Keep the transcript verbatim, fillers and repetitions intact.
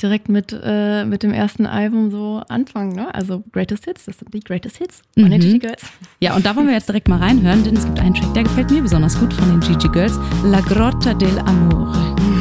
direkt mit, äh, mit dem ersten Album so anfangen, ne? Also Greatest Hits, das sind die Greatest Hits von mhm. den Gigi Girls. Ja, und da wollen wir jetzt direkt mal reinhören, denn es gibt einen Track, der gefällt mir besonders gut von den Gigi Girls, La Grotta del Amore.